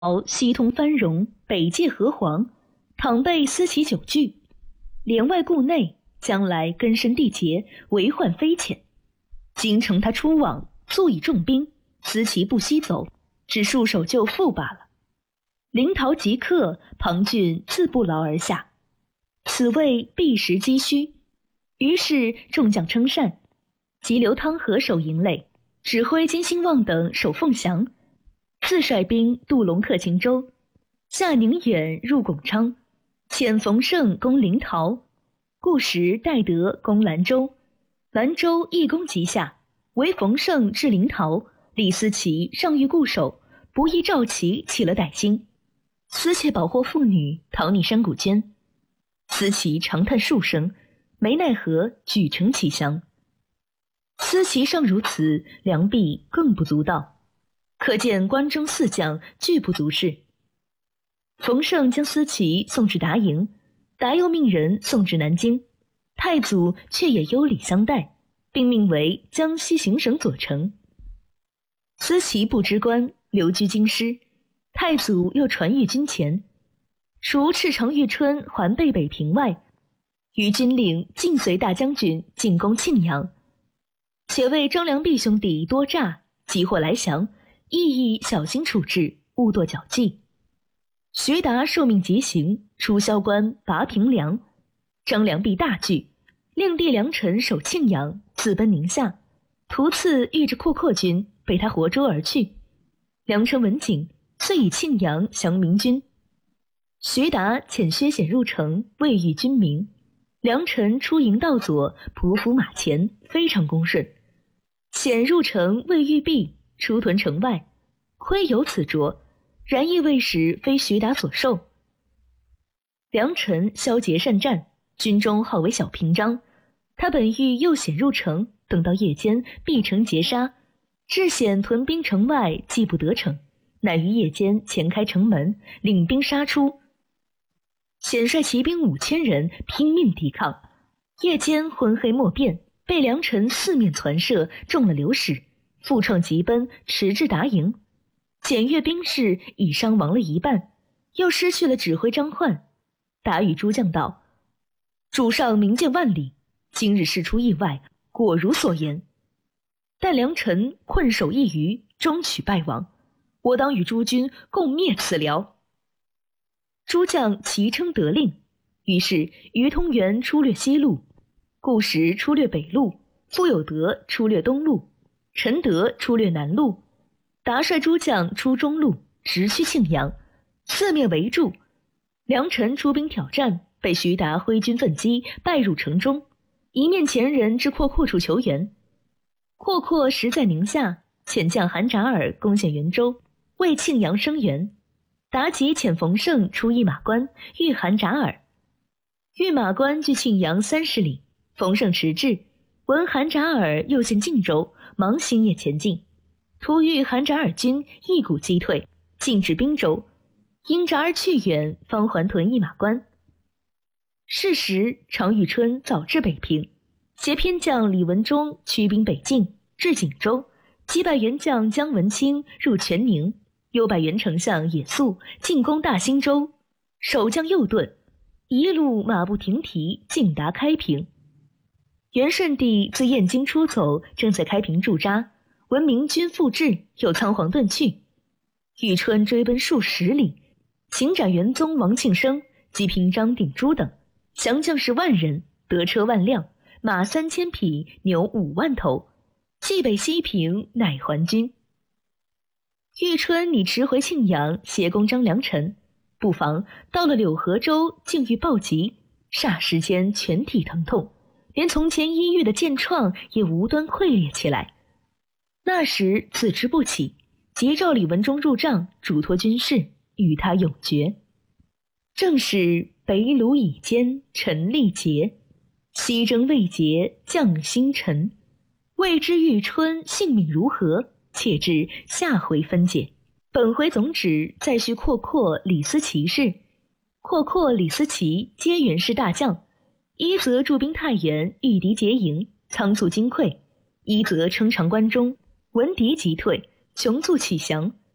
西通藩戎，北界河皇，倘被思齐久拒，连外顾内，将来根深蒂结，为患非浅。今乘他出往，速以重兵，思齐不西走，只束手就缚罢了。临洮即刻，庞俊自不劳而下，此谓避实击虚。于是众将称善，即刘汤和守营垒，指挥金兴旺等守凤翔，自率兵渡龙克秦州，下宁远入巩昌，遣冯胜攻临洮，顾时戴德攻兰州，兰州一攻即下，唯冯胜至临洮，李思齐尚欲固守，不意赵齐起了歹心，私窃保获妇女，逃匿山谷间。思齐长叹数声，没奈何，举城其降。思齐尚如此，良璧更不足道，可见关中四将俱不足视。冯胜将思齐送至达营，达又命人送至南京，太祖却也优礼相待，并命为江西行省左丞。思齐不知官，留居京师，太祖又传谕军前，除赤城玉春还备北平外，于军令尽随大将军进攻庆阳，且为张良弼兄弟多诈，急获来降，亦小心处置，勿堕脚迹。徐达受命即行，出萧关拔平凉，张良弼大惧，令弟梁臣守庆阳，自奔宁夏，途次遇着阔军，被他活捉而去。梁臣闻警，遂以庆阳降明军。徐达遣薛显入城，慰谕军民。梁臣出营道左，匍匐马前，非常恭顺。显入城慰谕毕，出屯城外，窥有此着，然亦未使非徐达所授。梁臣骁捷善战，军中号为小平章。他本欲诱显入城，等到夜间闭城截杀，至显屯兵城外，既不得逞，乃于夜间前开城门，领兵杀出。显率骑兵5000人拼命抵抗，夜间昏黑莫辨，被梁臣四面攒射，中了流矢，复创急奔，驰至达营。检阅兵士，已伤亡了一半，又失去了指挥张焕。达与诸将道：主上明鉴万里，今日事出意外，果如所言。但梁臣困守一隅，终取败亡，我当与诸军共灭此辽。诸将齐称得令，于是于通元出略西路，顾时出略北路，傅有德出略东路，陈德出略南路，达率诸将出中路，直趋庆阳，四面围住。梁臣出兵挑战，被徐达挥军奋击，败入城中，一面前人至阔处求援。阔实在宁夏，遣将韩札尔攻陷元州，为庆阳声援。达即遣冯胜出一马关，遇韩札尔。御马关距庆阳30里，冯胜迟至，闻韩札尔又陷晋州，忙星夜前进，突遇韩札尔军一鼓击退，进至滨州，因札尔去远，方还屯一马关。是时常遇春早至北平，携偏将李文忠驱兵北进，至锦州，击败元将姜文清入全宁，又拜元丞相野宿进攻大兴州，守将右盾，一路马不停蹄，进达开平。元顺帝自燕京出走，正在开平驻扎，闻明军复至，又仓皇遁去。玉春追奔数10里，擒斩元宗王庆生及平章鼎珠等，降将士10000人，得车1辆，马3000匹，牛5万头，蓟北西平，乃还军。玉春拟驰回庆阳，协攻张良臣，不妨到了柳河州，竟遇暴疾，霎时间全体疼痛，连从前医愈的箭创也无端溃裂起来。那时自知不起，即召李文忠入帐，嘱托军事，与他永绝。正是北虏以坚，陈力竭，西征未捷，将星辰。未知玉春性命如何，且至下回分解。本回总旨再叙阔、李思齐事。阔、李思齐皆元氏大将，一则驻兵太原，御敌结营，仓促惊溃；一则称长关中，闻敌急退，穷速起降。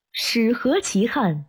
始何其汉，